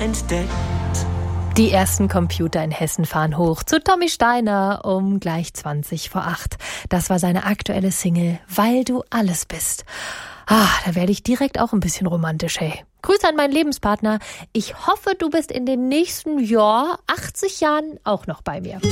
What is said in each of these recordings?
entdeckt. Die ersten Computer in Hessen fahren hoch zu Tommy Steiner um gleich 20:08. Das war seine aktuelle Single, Weil du alles bist. Da werde ich direkt auch ein bisschen romantisch, hey. Grüße an meinen Lebenspartner. Ich hoffe, du bist in den nächsten 80 Jahren auch noch bei mir.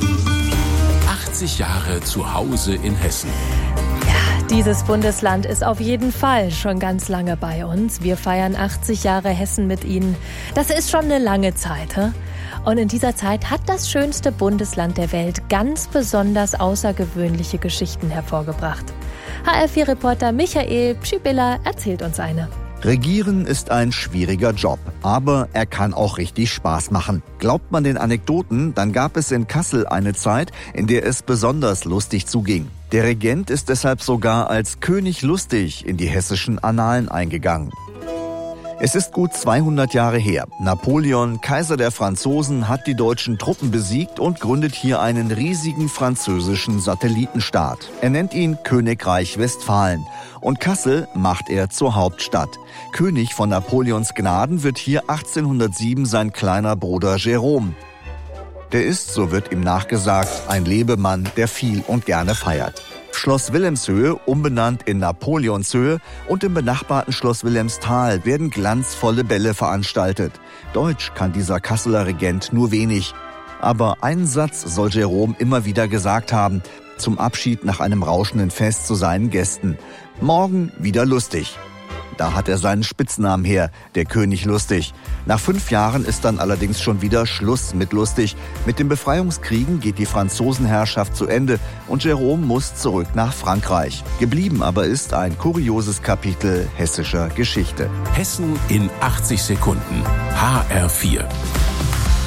80 Jahre zu Hause in Hessen. Dieses Bundesland ist auf jeden Fall schon ganz lange bei uns. Wir feiern 80 Jahre Hessen mit Ihnen. Das ist schon eine lange Zeit. Und in dieser Zeit hat das schönste Bundesland der Welt ganz besonders außergewöhnliche Geschichten hervorgebracht. HR4-Reporter Michael Pschibilla erzählt uns eine. Regieren ist ein schwieriger Job, aber er kann auch richtig Spaß machen. Glaubt man den Anekdoten, dann gab es in Kassel eine Zeit, in der es besonders lustig zuging. Der Regent ist deshalb sogar als König lustig in die hessischen Annalen eingegangen. Es ist gut 200 Jahre her. Napoleon, Kaiser der Franzosen, hat die deutschen Truppen besiegt und gründet hier einen riesigen französischen Satellitenstaat. Er nennt ihn Königreich Westfalen. Und Kassel macht er zur Hauptstadt. König von Napoleons Gnaden wird hier 1807 sein kleiner Bruder Jérôme. Der ist, so wird ihm nachgesagt, ein Lebemann, der viel und gerne feiert. Schloss Wilhelmshöhe, umbenannt in Napoleonshöhe, und im benachbarten Schloss Wilhelmsthal werden glanzvolle Bälle veranstaltet. Deutsch kann dieser Kasseler Regent nur wenig. Aber einen Satz soll Jérôme immer wieder gesagt haben, zum Abschied nach einem rauschenden Fest zu seinen Gästen. Morgen wieder lustig. Da hat er seinen Spitznamen her, der König Lustig. Nach 5 Jahren ist dann allerdings schon wieder Schluss mit lustig. Mit den Befreiungskriegen geht die Franzosenherrschaft zu Ende und Jérôme muss zurück nach Frankreich. Geblieben aber ist ein kurioses Kapitel hessischer Geschichte. Hessen in 80 Sekunden. HR4.